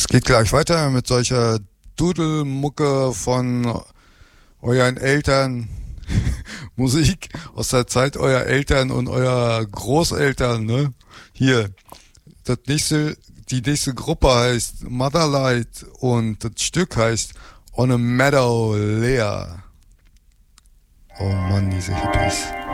Es geht gleich weiter mit solcher Dudelmucke von euren Eltern. Musik aus der Zeit eurer Eltern und eurer Großeltern, ne? Hier, die nächste Gruppe heißt Motherlight und das Stück heißt On a Meadow Leer. Oh Mann, diese Hippies.